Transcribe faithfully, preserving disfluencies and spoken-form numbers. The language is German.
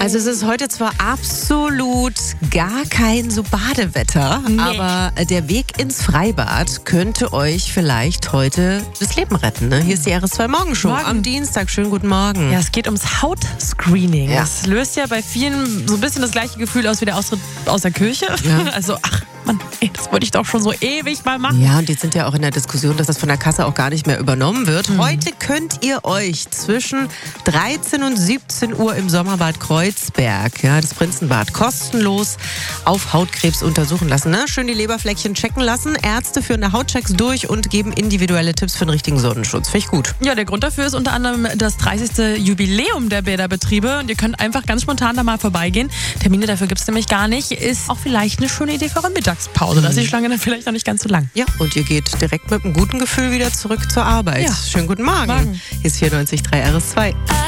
Also es ist heute zwar absolut gar kein so Badewetter, Nee. aber der Weg ins Freibad könnte euch vielleicht heute das Leben retten. Ne? Hier ist die R S zwei Morgenshow Morgen. am Dienstag. Schönen guten Morgen. Ja, es geht ums Hautscreening. Ja. Das löst ja bei vielen so ein bisschen das gleiche Gefühl aus wie der Austritt aus der Kirche. Ja. Also, ach Mann, ey, das wollte ich doch schon so ewig mal machen. Ja, und jetzt sind ja auch in der Diskussion, dass das von der Kasse auch gar nicht mehr übernommen wird. Mhm. Heute könnt ihr euch zwischen dreizehn und siebzehn Uhr im Sommerbad Kreuzberg, ja, das Prinzenbad, kostenlos auf Hautkrebs untersuchen lassen. Ne? Schön die Leberfleckchen checken lassen. Ärzte führen da Hautchecks durch und geben individuelle Tipps für den richtigen Sonnenschutz. Finde ich gut. Ja, der Grund dafür ist unter anderem das dreißigste Jubiläum der Bäderbetriebe. Und ihr könnt einfach ganz spontan da mal vorbeigehen. Termine dafür gibt es nämlich gar nicht. Ist auch vielleicht eine schöne Idee für eure Mittagspause. Da ist die Schlange dann vielleicht noch nicht ganz so lang. Ja, und ihr geht direkt mit einem guten Gefühl wieder zurück zur Arbeit. Ja. Schönen guten Morgen. Morgen. Hier ist vierundneunzig Komma drei R S zwei.